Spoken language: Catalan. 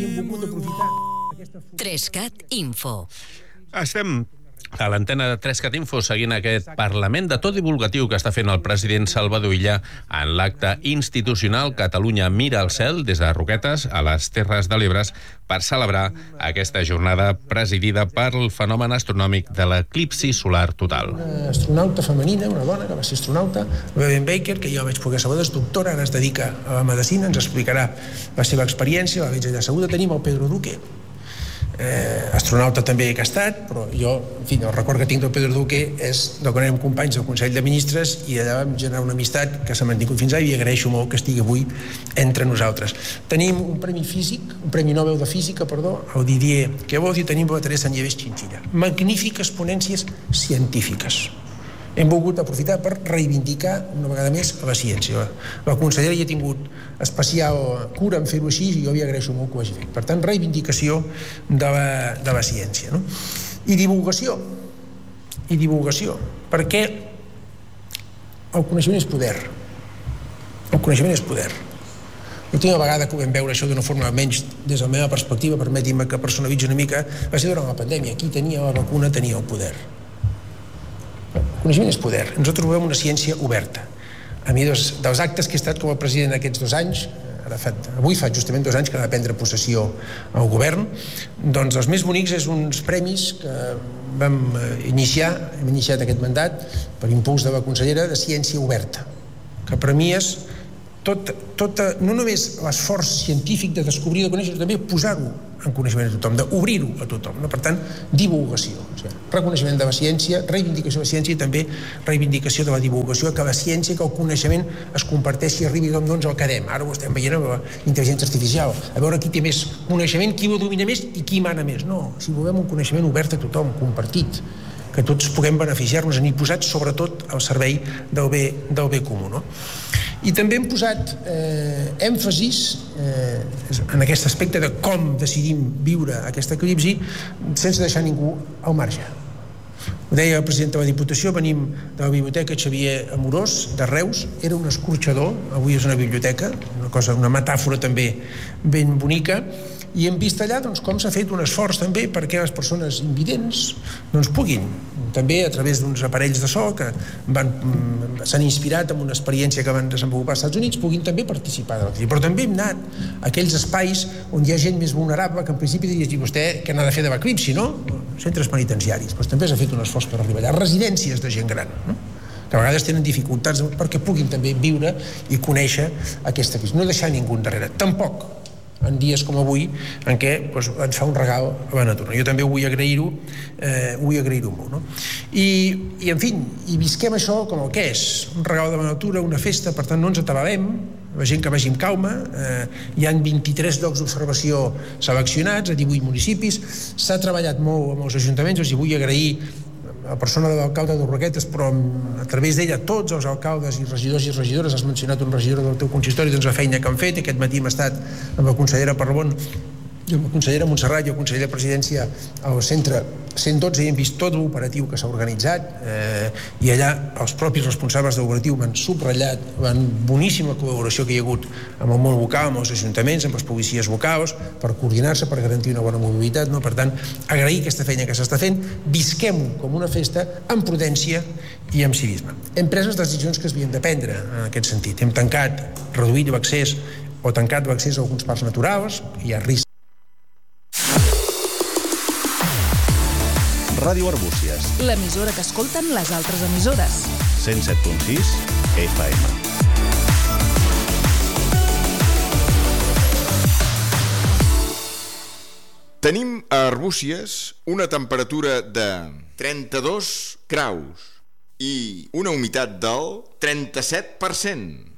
i hem volgut aprofitar aquesta... 3CAT Info. Estem a l'antena de 3CAT Info seguint aquest Parlament de tot divulgatiu que està fent el president Salvador Illa en l'acte institucional Catalunya mira al cel des de Roquetes a les Terres de l'Ebre per celebrar aquesta jornada presidida pel fenomen astronòmic de l'eclipsi solar total. Una astronauta femenina, una dona que va ser astronauta, Bevan Baker, que jo vaig poder saber, és doctora, ara es dedica a la medicina, ens explicarà la seva experiència, la veig allà asseguda. Tenim el Pedro Duque, astronauta també que ha estat, però jo, en fi, el record que tinc del Pedro Duque és de quan érem companys del Consell de Ministres i allà vam generar una amistat que s'ha mantingut fins ara i agraeixo molt que estigui avui entre nosaltres. Tenim un premi físic, un premi Nobel de Física, el Didier Queloz, i tenim la Teresa Nieves Chinchilla. Magnífiques ponències científiques. Hem volgut aprofitar per reivindicar una vegada més la ciència. La consellera hi ha tingut especial cura en fer-ho així i jo li agraeixo molt que ho hagi fet. Per tant, reivindicació de la ciència. No? I divulgació. Perquè el coneixement és poder. El coneixement és poder. L'última vegada que ho vam veure això d'una forma menys des de la meva perspectiva, permeti'm que personalitzi una mica, va ser durant la pandèmia. Qui tenia la vacuna tenia el poder. El coneixement és poder. Nosaltres volem una ciència oberta. A mi, dels actes que he estat com a president aquests 2 anys, avui fa justament 2 anys que va prendre possessió al govern, doncs els més bonics és uns premis que hem iniciat aquest mandat per impuls de la consellera de ciència oberta, que per mi és no només l'esforç científic de descobrir i de conèixer, sinó també posar-ho en coneixement a tothom, d'obrir-ho a tothom. Per tant, divulgació, reconeixement de la ciència, reivindicació de la ciència i també reivindicació de la divulgació, que la ciència, que el coneixement es comparteixi i arribi a tothom, doncs el quedem. Ara ho estem veient amb la intel·ligència artificial, a veure qui té més coneixement, qui ho domina més i qui mana més. No, si volem un coneixement obert a tothom, compartit, que tots puguem beneficiar-nos i posat sobretot al servei del bé comú. No? I també hem posat èmfasis en aquest aspecte de com decidim viure aquesta eclipsi sense deixar ningú al marge. Ho deia el president de la Diputació, venim de la Biblioteca Xavier Amorós de Reus, era un escorxador, avui és una biblioteca, una metàfora també ben bonica, i hem vist allà com s'ha fet un esforç també perquè les persones invidents puguin, també a través d'uns aparells de so que s'han inspirat en una experiència que van desenvolupar als Estats Units, puguin també participar de l'eclipsi. Però també hem anat a aquells espais on hi ha gent més vulnerable que en principi diria vostè què n'ha de fer de l'eclipsi, no? Centres penitenciaris, doncs també s'ha fet un esforç per arribar allà, residències de gent gran, no? Que a vegades tenen dificultats perquè puguin també viure i conèixer aquesta eclipsi. No deixar ningú endarrere, tampoc en dies com avui, en què ens fa un regal a la natura. Jo també vull agrair-ho molt. No? I, en fi, visquem això com el que és, un regal de la natura, una festa, per tant no ens atabalem, la gent que vagi amb calma, hi han 23 llocs d'observació seleccionats a 18 municipis, s'ha treballat molt amb els ajuntaments, els vull agrair la persona de l'alcalde de Roquetes, però a través d'ella tots els alcaldes i regidors i regidores, has mencionat un regidor del teu consistori, doncs la feina que han fet. Aquest matí hem estat amb la consellera Parrabon i amb la consellera Montserrat i el conseller de Presidència al centre 112 i hem vist tot l'operatiu que s'ha organitzat i allà els propis responsables de l'operatiu m'han subratllat la boníssima col·laboració que hi ha hagut amb el món local, amb els ajuntaments, amb les policies locals, per coordinar-se, per garantir una bona mobilitat. No? Per tant, agrair aquesta feina que s'està fent, visquem-ho com una festa amb prudència i amb civisme. Hem pres les decisions que s'havien de prendre en aquest sentit. Hem tancat, reduït l'accés o tancat l'accés a alguns parcs naturals, hi ha risc. Ràdio Arbúcies. L'emissora que escolten les altres emissores. 107.6 FM. Tenim a Arbúcies una temperatura de 32 graus i una humitat del 37%.